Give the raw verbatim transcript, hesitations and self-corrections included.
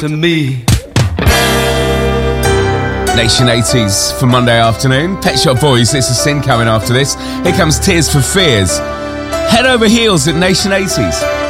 to me. Nation eighties for Monday afternoon. Pet Shop Boys, this is Sin coming after this. Here comes Tears for Fears. Head over heels at Nation eighties.